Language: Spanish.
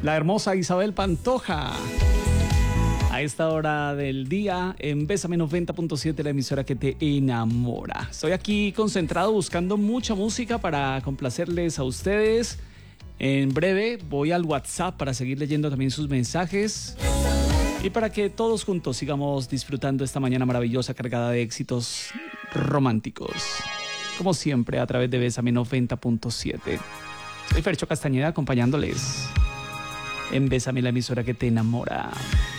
la hermosa Isabel Pantoja. A esta hora del día en Bésame 90.7, la emisora que te enamora. Estoy aquí concentrado buscando mucha música para complacerles a ustedes. En breve voy al WhatsApp para seguir leyendo también sus mensajes y para que todos juntos sigamos disfrutando esta mañana maravillosa cargada de éxitos románticos. Como siempre, a través de Bésame 90.7. Soy Fercho Castañeda acompañándoles en Bésame, la emisora que te enamora.